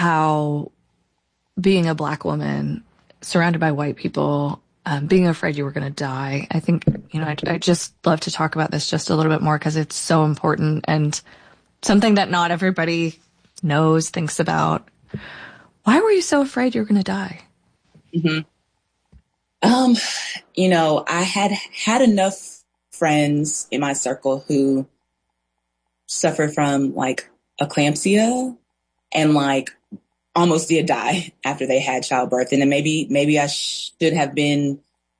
how being a Black woman surrounded by white people, being afraid you were going to die. I think, I just love to talk about this just a little bit more because it's so important and something that not everybody knows, thinks about. Why were you so afraid you were going to die? Mm-hmm. I had enough friends in my circle who suffer from like eclampsia and like almost did die after they had childbirth. And then maybe I should have been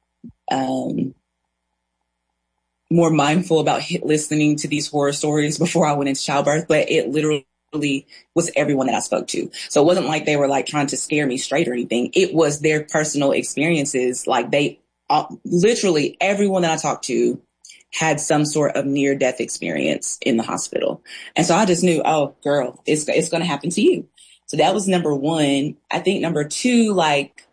more mindful about listening to these horror stories before I went into childbirth, but it literally was everyone that I spoke to. So it wasn't like they were like trying to scare me straight or anything. It was their personal experiences. Like literally everyone that I talked to had some sort of near-death experience in the hospital. And so I just knew, oh, girl, it's going to happen to you. So that was number one. I think number two, like,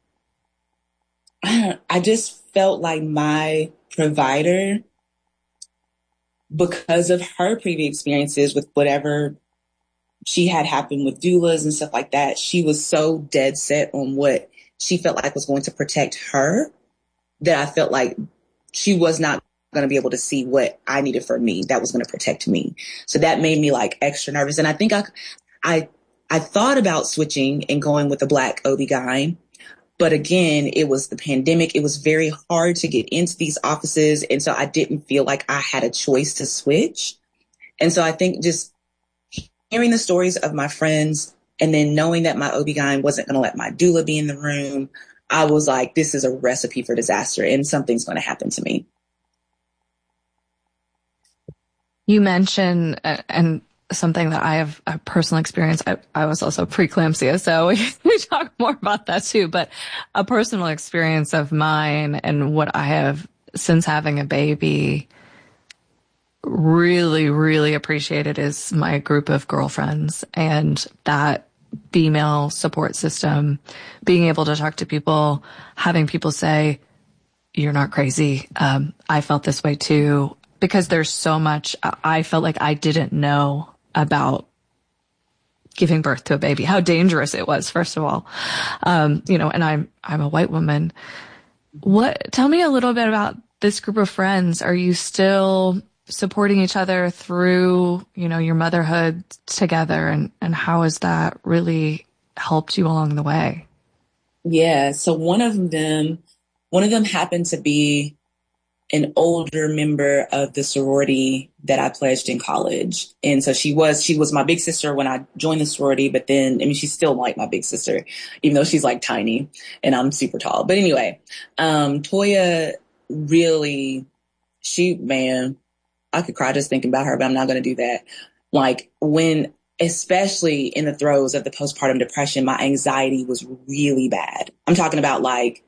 I just felt like my provider, because of her previous experiences with whatever she had happened with doulas and stuff like that, she was so dead set on what she felt like was going to protect her that I felt like she was not going to be able to see what I needed for me that was going to protect me. So that made me like extra nervous. And I think I thought about switching and going with a Black OB-GYN. But again, it was the pandemic. It was very hard to get into these offices. And so I didn't feel like I had a choice to switch. And so I think just hearing the stories of my friends and then knowing that my OB-GYN wasn't going to let my doula be in the room, I was like, this is a recipe for disaster and something's going to happen to me. You mentioned, and something that I have a personal experience. I was also preeclampsia, so we talk more about that too, but a personal experience of mine and what I have since having a baby really, really appreciated is my group of girlfriends and that female support system, being able to talk to people, having people say, you're not crazy. I felt this way too, because there's so much I felt like I didn't know about giving birth to a baby, how dangerous it was, first of all. And I'm a white woman. Tell me a little bit about this group of friends. Are you still supporting each other through, your motherhood together, and how has that really helped you along the way? Yeah. So one of them happened to be an older member of the sorority that I pledged in college. And so she was my big sister when I joined the sorority, but then, she's still like my big sister, even though she's like tiny and I'm super tall. But anyway, Toya really, I could cry just thinking about her, but I'm not going to do that. Like especially in the throes of the postpartum depression, my anxiety was really bad. I'm talking about like,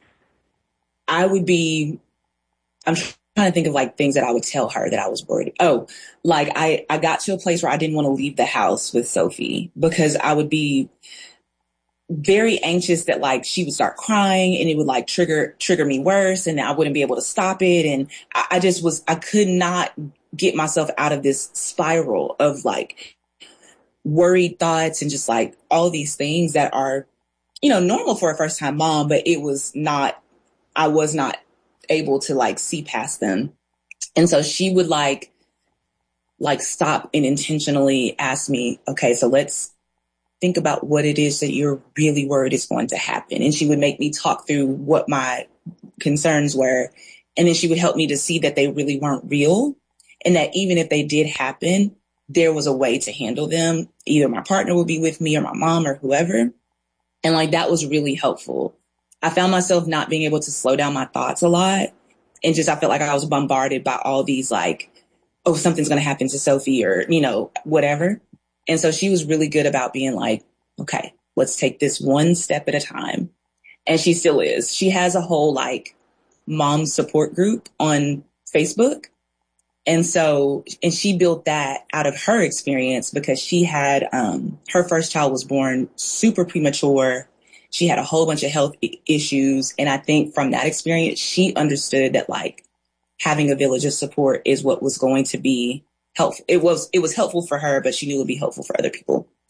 I'm trying to think of like things that I would tell her that I was worried. Oh, like I got to a place where I didn't want to leave the house with Sophie because I would be very anxious that like she would start crying and it would like trigger me worse and I wouldn't be able to stop it. And I could not get myself out of this spiral of like worried thoughts and just like all these things that are, normal for a first time mom, but I was not able to like see past them. And so she would like stop and intentionally ask me, okay, so let's think about what it is that you're really worried is going to happen. And she would make me talk through what my concerns were. And then she would help me to see that they really weren't real. And that even if they did happen, there was a way to handle them. Either my partner would be with me or my mom or whoever. And like, that was really helpful. I found myself not being able to slow down my thoughts a lot. And I felt like I was bombarded by all these like, oh, something's going to happen to Sophie or, whatever. And so she was really good about being like, okay, let's take this one step at a time. And she still is. She has a whole like mom support group on Facebook. And she built that out of her experience because she had, her first child was born super premature. She had a whole bunch of health issues. And I think from that experience, she understood that like having a village of support is what was going to be helpful. It was helpful for her, but she knew it would be helpful for other people.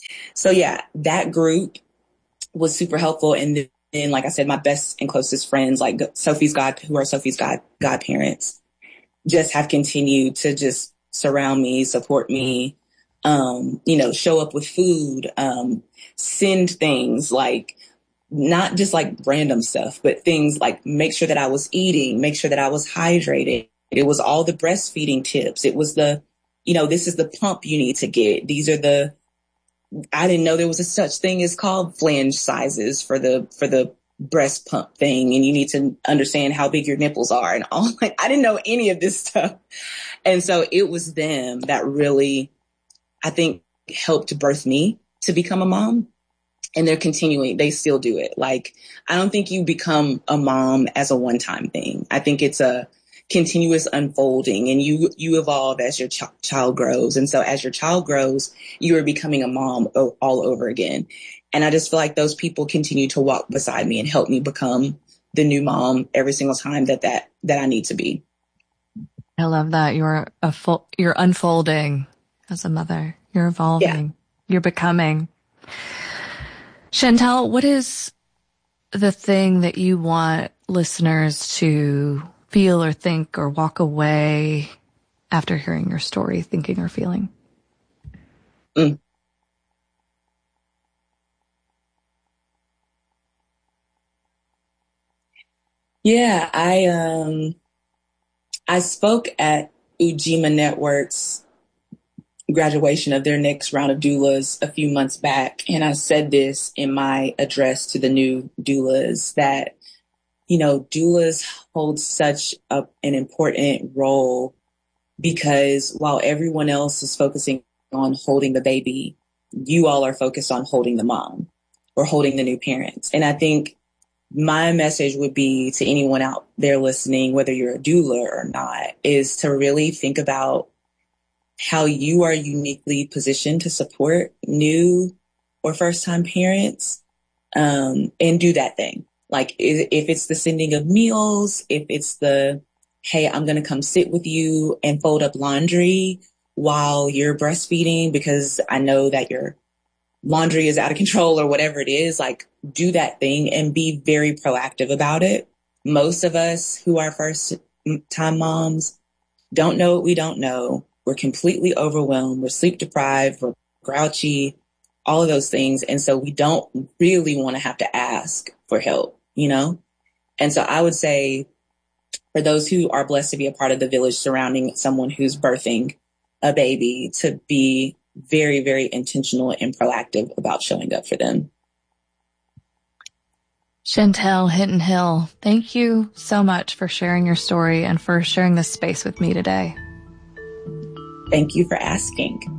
So yeah, that group was super helpful. And then, like I said, my best and closest friends, like who are Sophie's godparents, just have continued to just surround me, support me, show up with food, send things like, not just like random stuff, but things like make sure that I was eating, make sure that I was hydrated. It was all the breastfeeding tips. It was this is the pump you need to get. I didn't know there was a such thing as called flange sizes for the breast pump thing. And you need to understand how big your nipples are and all. Like, I didn't know any of this stuff. And so it was them that really, I think, helped birth me to become a mom. And they're continuing. They still do it. Like, I don't think you become a mom as a one-time thing. I think it's a continuous unfolding, and you evolve as your child grows. And so as your child grows, you are becoming a mom all over again. And I just feel like those people continue to walk beside me and help me become the new mom every single time that I need to be. I love that. You're unfolding as a mother. You're evolving. Yeah. You're becoming. Chantel, what is the thing that you want listeners to feel or think or walk away after hearing your story, thinking or feeling? Yeah, I spoke at Ujima Network's graduation of their next round of doulas a few months back. And I said this in my address to the new doulas that, doulas hold such an important role, because while everyone else is focusing on holding the baby, you all are focused on holding the mom or holding the new parents. And I think my message would be to anyone out there listening, whether you're a doula or not, is to really think about how you are uniquely positioned to support new or first-time parents, and do that thing. Like, if it's the sending of meals, if it's the, hey, I'm going to come sit with you and fold up laundry while you're breastfeeding because I know that your laundry is out of control or whatever it is, like, do that thing and be very proactive about it. Most of us who are first-time moms don't know what we don't know. We're completely overwhelmed. We're sleep deprived. We're grouchy, all of those things. And so we don't really want to have to ask for help, And so I would say, for those who are blessed to be a part of the village surrounding someone who's birthing a baby, to be very, very intentional and proactive about showing up for them. Chantel Hinton Hill, thank you so much for sharing your story and for sharing this space with me today. Thank you for asking.